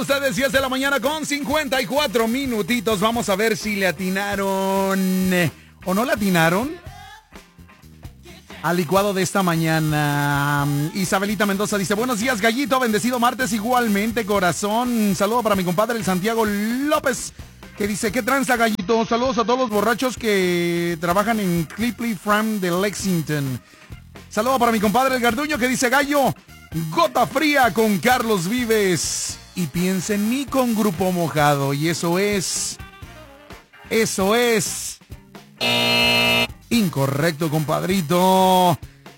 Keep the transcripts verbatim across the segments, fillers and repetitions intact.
Ustedes diez de la mañana con cincuenta y cuatro minutitos. Vamos a ver si le atinaron o no le atinaron al licuado de esta mañana. Isabelita Mendoza dice: buenos días, Gallito, bendecido martes igualmente, corazón. Saludo para mi compadre el Santiago López, que dice: ¿qué tranza, Gallito? Saludos a todos los borrachos que trabajan en Clipley Farm de Lexington. Saludo para mi compadre el Garduño, que dice: Gallo, gota fría con Carlos Vives. Y piensa en mí con Grupo Mojado. Y eso es... Eso es... incorrecto, compadrito.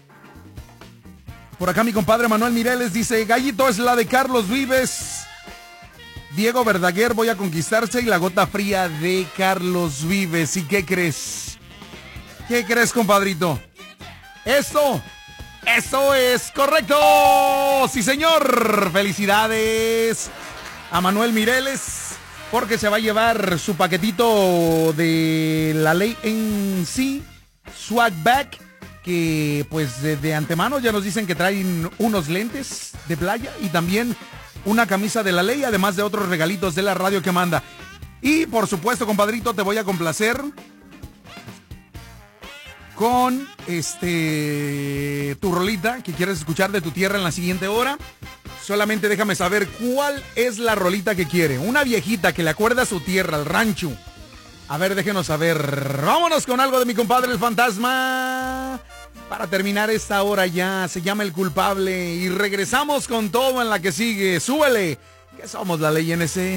Por acá mi compadre Manuel Mireles dice: Gallito, es la de Carlos Vives. Diego Verdaguer, voy a conquistarse, y la gota fría de Carlos Vives. ¿Y qué crees? ¿Qué crees, compadrito? Eso, eso es correcto. Sí, señor. Felicidades a Manuel Mireles, porque se va a llevar su paquetito de la ley en sí, Swag Bag, que pues de, de antemano ya nos dicen que traen unos lentes de playa y también una camisa de la ley, además de otros regalitos de la radio que manda. Y por supuesto, compadrito, te voy a complacer con este tu rolita que quieres escuchar de tu tierra en la siguiente hora. Solamente déjame saber cuál es la rolita que quiere. Una viejita que le acuerda a su tierra, al rancho. A ver, déjenos saber. Vámonos con algo de mi compadre el Fantasma para terminar esta hora ya. Se llama El Culpable y regresamos con todo en la que sigue. Súbele, que somos la ley N C.